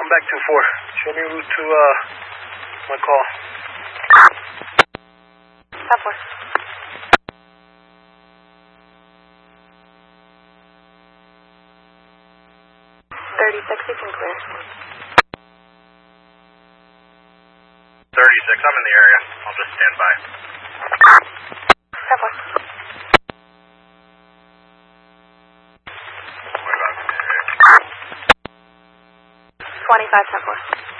Come back 2-4. Show me route to my call. Stop 4. 36, you can clear. 36, I'm in the area. I'll just stand by. Stop 4. 25, stop 4.